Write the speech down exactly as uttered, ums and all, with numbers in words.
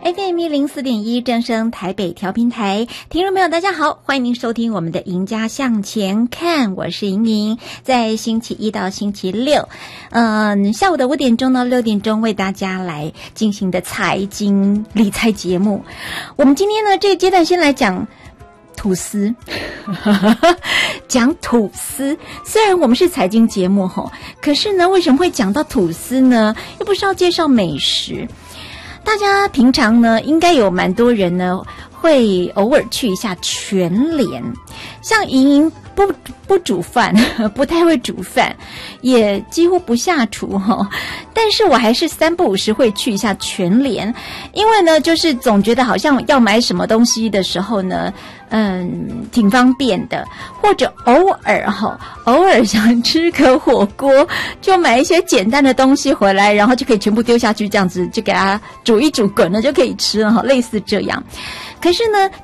F M 一零四点一正声台北调频台，听众朋友大家好，欢迎您收听我们的赢家向前看，我是莹莹，在星期一到星期六，嗯，下午的五点钟到六点钟为大家来进行的财经理财节目。我们今天呢这个阶段先来讲吐司讲吐司，虽然我们是财经节目吼，可是呢为什么会讲到吐司呢？又不是要介绍美食。大家平常呢应该有蛮多人呢会偶尔去一下全联，像莹莹不不煮饭，不太会煮饭，也几乎不下厨哈，但是我还是三不五时会去一下全联，因为呢就是总觉得好像要买什么东西的时候呢嗯，挺方便的，或者偶尔哈，偶尔想吃个火锅，就买一些简单的东西回来，然后就可以全部丢下去，这样子就给它煮一煮，滚了就可以吃了哈，类似这样。可是呢，